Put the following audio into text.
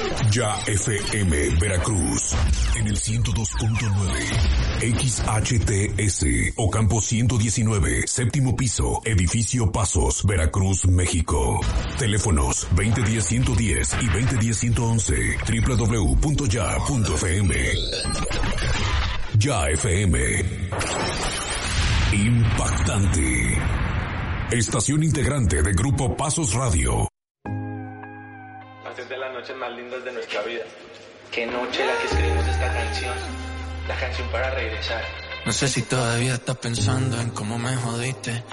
Ya FM Veracruz en el 102.9 XHTS Ocampo 119, séptimo piso, edificio Pasos, Veracruz, México. Teléfonos 2010-110 y 2010-111, www.ya.fm. Ya FM. Impactante. Estación integrante de Grupo Pasos Radio. Haces de las noches más lindas de nuestra vida. Qué noche la que escribimos esta canción. La canción para regresar. No sé si todavía estás pensando en cómo me jodiste.